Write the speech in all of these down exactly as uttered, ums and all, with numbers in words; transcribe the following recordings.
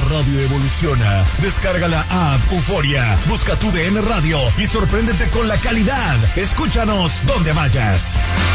radio evoluciona. Descarga la app Euforia, busca tu D N Radio y sorpréndete con la calidad. Escúchanos donde vayas.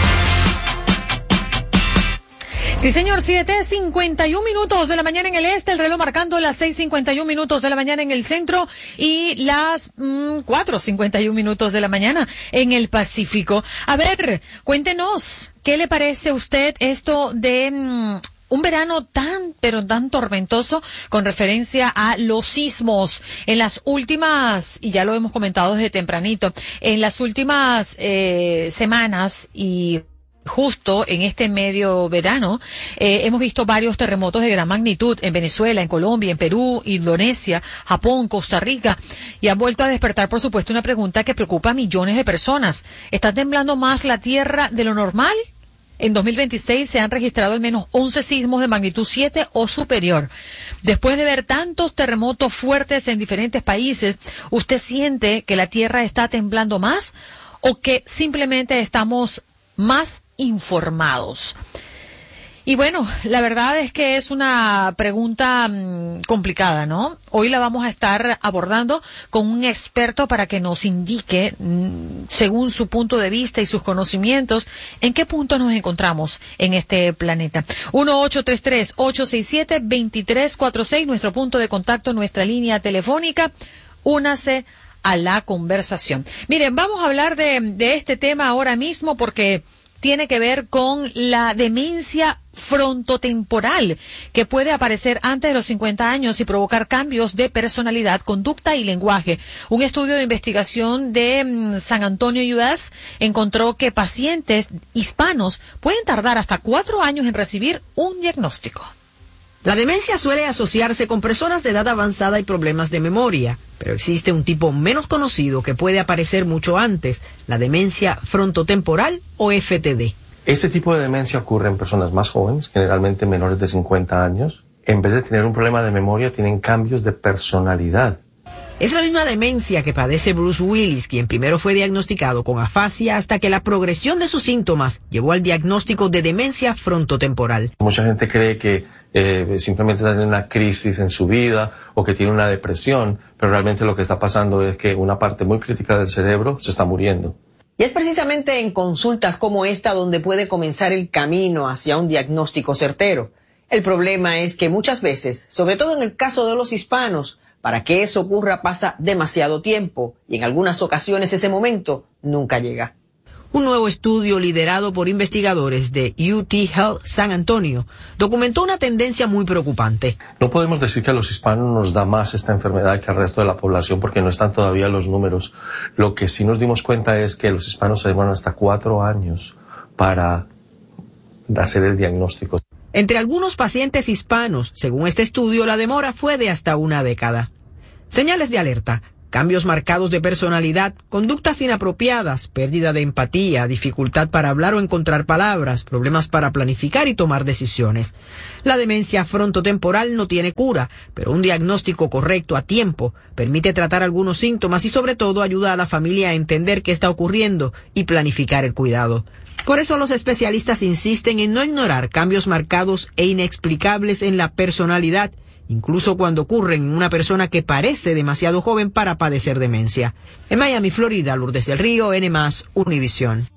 Sí, señor, siete cincuenta y un minutos de la mañana en el este, el reloj marcando las seis cincuenta y un minutos de la mañana en el centro y las mmm, cuatro cincuenta y un minutos de la mañana en el Pacífico. A ver, cuéntenos, ¿qué le parece a usted esto de mmm, un verano tan, pero tan tormentoso con referencia a los sismos? En las últimas, y ya lo hemos comentado desde tempranito, en las últimas eh, semanas y justo en este medio verano, eh, hemos visto varios terremotos de gran magnitud en Venezuela, en Colombia, en Perú, Indonesia, Japón, Costa Rica, y han vuelto a despertar, por supuesto, una pregunta que preocupa a millones de personas. ¿Está temblando más la Tierra de lo normal? En dos mil veintiséis se han registrado al menos once sismos de magnitud siete o superior. Después de ver tantos terremotos fuertes en diferentes países, ¿usted siente que la Tierra está temblando más o que simplemente estamos más informados? Y bueno, la verdad es que es una pregunta mmm, complicada, ¿no? Hoy la vamos a estar abordando con un experto para que nos indique, mmm, según su punto de vista y sus conocimientos, en qué punto nos encontramos en este planeta. uno ocho tres tres, ocho seis siete, dos tres cuatro seis, nuestro punto de contacto, nuestra línea telefónica. Únase a la conversación. Miren, vamos a hablar de, de este tema ahora mismo porque tiene que ver con la demencia frontotemporal que puede aparecer antes de los cincuenta años y provocar cambios de personalidad, conducta y lenguaje. Un estudio de investigación de mm, San Antonio, U S, encontró que pacientes hispanos pueden tardar hasta cuatro años en recibir un diagnóstico. La demencia suele asociarse con personas de edad avanzada y problemas de memoria, pero existe un tipo menos conocido que puede aparecer mucho antes, la demencia frontotemporal o F T D. Este tipo de demencia ocurre en personas más jóvenes, generalmente menores de cincuenta años. En vez de tener un problema de memoria, tienen cambios de personalidad. Es la misma demencia que padece Bruce Willis, quien primero fue diagnosticado con afasia hasta que la progresión de sus síntomas llevó al diagnóstico de demencia frontotemporal. Mucha gente cree que eh, simplemente está en una crisis en su vida o que tiene una depresión, pero realmente lo que está pasando es que una parte muy crítica del cerebro se está muriendo. Y es precisamente en consultas como esta donde puede comenzar el camino hacia un diagnóstico certero. El problema es que muchas veces, sobre todo en el caso de los hispanos, para que eso ocurra pasa demasiado tiempo y en algunas ocasiones ese momento nunca llega. Un nuevo estudio liderado por investigadores de U T Health San Antonio documentó una tendencia muy preocupante. No podemos decir que a los hispanos nos da más esta enfermedad que al resto de la población porque no están todavía los números. Lo que sí nos dimos cuenta es que los hispanos se demoran hasta cuatro años para hacer el diagnóstico. Entre algunos pacientes hispanos, según este estudio, la demora fue de hasta una década. Señales de alerta: cambios marcados de personalidad, conductas inapropiadas, pérdida de empatía, dificultad para hablar o encontrar palabras, problemas para planificar y tomar decisiones. La demencia frontotemporal no tiene cura, pero un diagnóstico correcto a tiempo permite tratar algunos síntomas y sobre todo ayuda a la familia a entender qué está ocurriendo y planificar el cuidado. Por eso los especialistas insisten en no ignorar cambios marcados e inexplicables en la personalidad, incluso cuando ocurren en una persona que parece demasiado joven para padecer demencia. En Miami, Florida, Lourdes del Río, N más, Univisión.